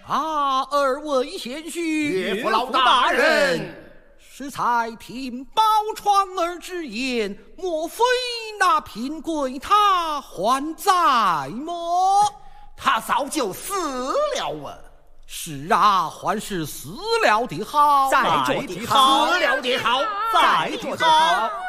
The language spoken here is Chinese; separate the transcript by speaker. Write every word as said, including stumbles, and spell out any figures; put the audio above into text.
Speaker 1: 啊，二位贤婿，
Speaker 2: 岳父老大人。
Speaker 1: 适才听宝钏儿之言，莫非那平贵他还在么？
Speaker 2: 他早就死了啊！
Speaker 1: 是啊，还是死了的好，
Speaker 2: 在着的好，死了的好，在着的好。